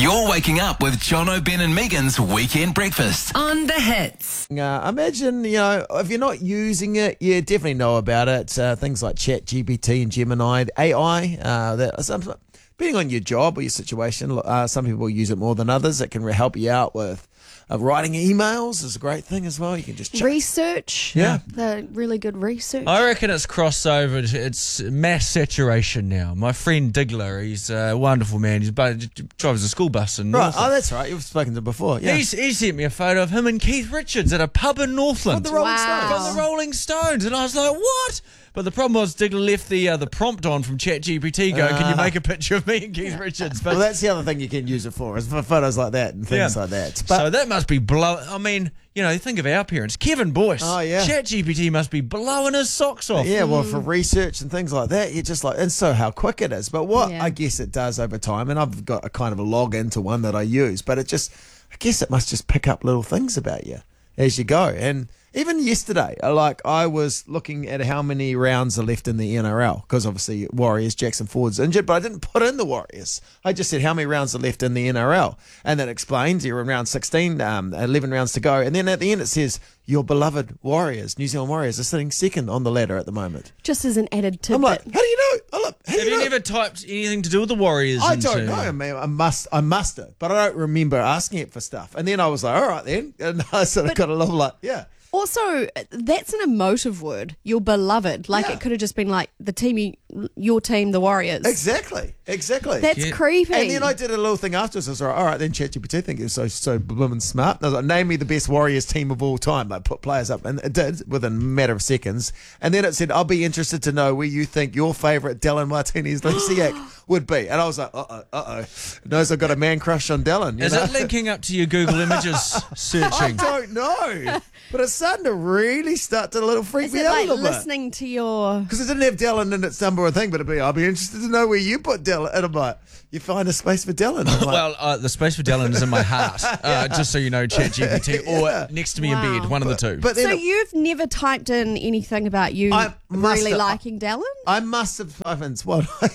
You're waking up with Jono, Ben and Megan's Weekend Breakfast. On the hits. Imagine, if you're not using it, you definitely know about it. Things like ChatGPT and Gemini, AI. Depending on your job or your situation, some people use it more than others. It can help you out with writing emails is a great thing as well. You can just research. Yeah. The really good research. I reckon it's crossed over. It's mass saturation now. My friend Diggler, he's a wonderful man. He drives a school bus in Right. Northland. Oh, that's right. You've spoken to him before. Yeah. He sent me a photo of him and Keith Richards at a pub in Northland. From the Rolling Wow. Stones. From the Rolling Stones. And I was like, what? But the problem was Diggler left the prompt on from ChatGPT going, can you make a picture of me and Keith Richards? But Well, that's the other thing you can use it for, is for photos like that and things like that. But so that must be think of our parents. Kevin Boyce. Oh, yeah. ChatGPT must be blowing his socks off. yeah, well, for research and things like that, you're just like, and so how quick it is. But what Yeah. I guess it does over time, and I've got a kind of a log into one that I use, but I guess it must just pick up little things about you as you go. And even yesterday, I was looking at how many rounds are left in the NRL, because obviously Warriors, Jackson Ford's injured, but I didn't put in the Warriors. I just said how many rounds are left in the NRL. And that explains you're in round 16, 11 rounds to go. And then at the end it says your beloved Warriors, New Zealand Warriors, are sitting second on the ladder at the moment. Just as an added tidbit. I'm like, how do you know? Have you never typed anything to do with the Warriors? I don't know. I mean, I must have, but I don't remember asking it for stuff. And then I was like, all right then. And I sort of got a little yeah. Also, that's an emotive word. Your beloved. It could have just been like the team, your team, the Warriors. Exactly. That's creepy. And then I did a little thing afterwards. I was like, all right, then ChatGPT think it's so blooming smart. And I was like, name me the best Warriors team of all time. I put players up, and it did within a matter of seconds. And then it said, I'll be interested to know where you think your favourite Dylan Martinez-Luciak would be. And I was like, uh-oh. Knows I've got a man crush on Dylan. Is it linking up to your Google Images searching? I don't know. But it's starting to really freak Is me it out like a little bit. listening to your... Because it didn't have Dylan in its number one thing, but I'll be interested to know where you put Dylan. And I'm like, you find a space for Dylan. I'm like, Well, the space for Dylan is in my heart, just so you know, ChatGPT, or next to me in Wow. bed, one of the two. but then So you've never typed in anything about you I must really have- liking Dylan? I must have. Is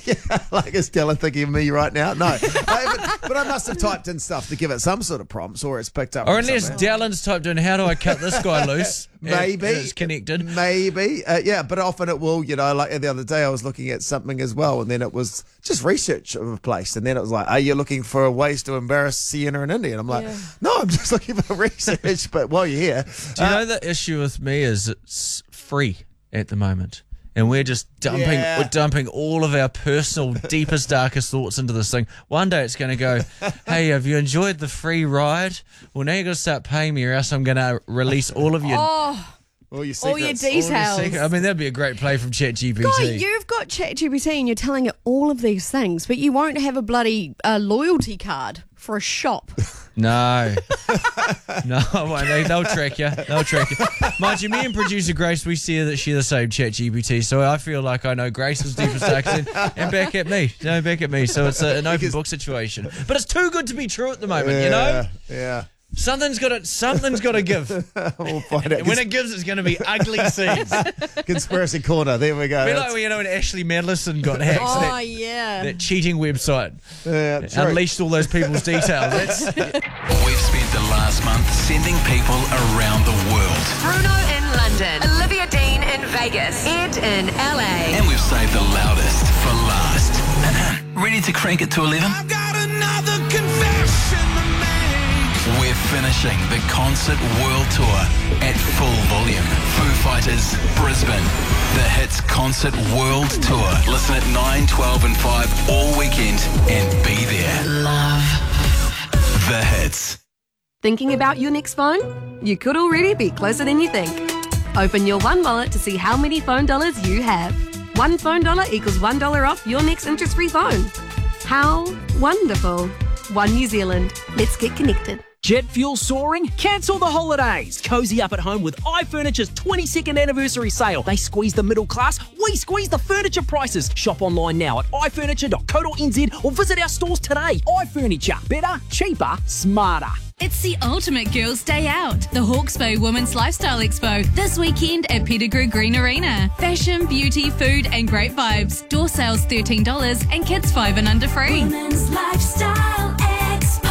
Dylan thinking of me right now? No, but I must have typed in stuff to give it some sort of prompts, or it's picked up. Or from unless somewhere. Dylan's typed in, how do I cut this guy loose? Maybe And it's connected. Maybe, but often it will. Like the other day, I was looking at something as well, and then it was just research of a place, and then it was like, "Are you looking for ways to embarrass Sienna and Indy?" And I'm like, "No, I'm just looking for research." But while you're here, Do you know the issue with me is it's free at the moment. And we're just dumping all of our personal, deepest, darkest thoughts into this thing. One day it's going to go, hey, have you enjoyed the free ride? Well, now you've got to start paying me, or else I'm going to release all of your... all your secrets. All your details. I mean, that'd be a great play from ChatGPT. God, you've got ChatGPT and you're telling it all of these things, but you won't have a bloody loyalty card for a shop. No. No, they'll track you. Mind you, me and producer Grace, we share the same ChatGPT, so I feel like I know Grace's deepest darkest and back at me. No, back at me. So it's an open book situation. But it's too good to be true at the moment, you know? Yeah. Something's got to give. We'll find out. When it gives, it's going to be ugly scenes. Conspiracy corner. There we go. Be like when Ashley Madison got hacked. Oh, yeah. That cheating website. True. Unleashed all those people's details. We've spent the last month sending people around the world. Bruno in London. Olivia Dean in Vegas. Ed in LA. And we've saved the loudest for last. Ready to crank it to 11? I've got another confession to make. We're finishing the concert world tour at full volume. Foo Fighters, Brisbane. The Hits Concert World Tour. Listen at 9, 12 and 5 all weekend and be there. Love the Hits. Thinking about your next phone? You could already be closer than you think. Open your One Wallet to see how many phone dollars you have. One phone dollar equals $1 off your next interest-free phone. How wonderful. One New Zealand. Let's get connected. Jet fuel soaring? Cancel the holidays. Cozy up at home with iFurniture's 22nd anniversary sale. They squeeze the middle class, we squeeze the furniture prices. Shop online now at ifurniture.co.nz or visit our stores today. iFurniture. Better, cheaper, smarter. It's the ultimate girls' day out. The Hawke's Bay Women's Lifestyle Expo this weekend at Pettigrew Green Arena. Fashion, beauty, food and great vibes. Door sales $13 and kids 5 and under free. Women's Lifestyle Expo.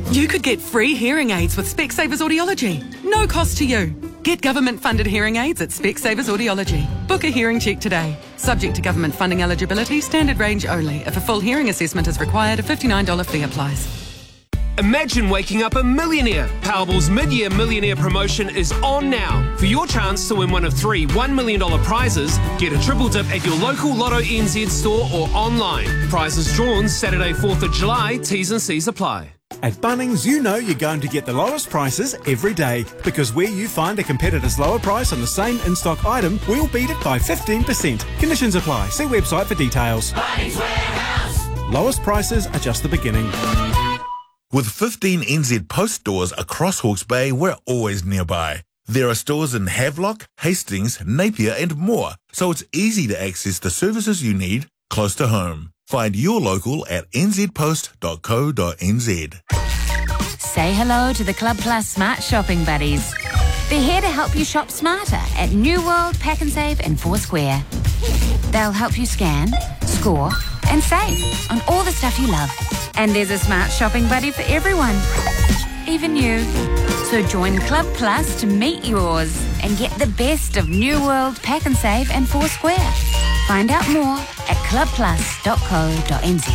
You could get free hearing aids with Specsavers Audiology. No cost to you. Get government-funded hearing aids at Specsavers Audiology. Book a hearing check today. Subject to government funding eligibility, standard range only. If a full hearing assessment is required, a $59 fee applies. Imagine waking up a millionaire. Powerball's mid-year millionaire promotion is on now. For your chance to win one of 3 $1 million prizes, get a triple dip at your local Lotto NZ store or online. Prizes drawn Saturday 4th of July. T's and C's apply. At Bunnings, you know you're going to get the lowest prices every day, because where you find a competitor's lower price on the same in-stock item, we'll beat it by 15%. Conditions apply. See website for details. Bunnings Warehouse. Lowest prices are just the beginning. With 15 NZ Post stores across Hawke's Bay, we're always nearby. There are stores in Havelock, Hastings, Napier and more, so it's easy to access the services you need close to home. Find your local at nzpost.co.nz. Say hello to the Club Plus Smart Shopping Buddies. They're here to help you shop smarter at New World, Pack and Save and Foursquare. They'll help you scan, score and save on all the stuff you love. And there's a smart shopping buddy for everyone, even you. So join Club Plus to meet yours and get the best of New World, Pack and Save and Foursquare. Find out more at clubplus.co.nz.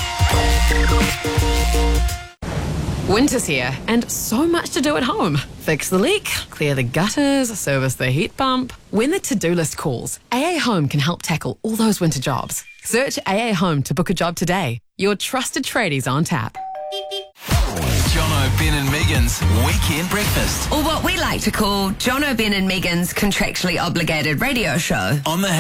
Winter's here and so much to do at home. Fix the leak, clear the gutters, service the heat pump. When the to-do list calls, AA Home can help tackle all those winter jobs. Search AA Home to book a job today. Your trusted tradies on tap. Jono, Ben and Megan's Weekend Breakfast. Or what we like to call Jono, Ben and Megan's contractually obligated radio show. On the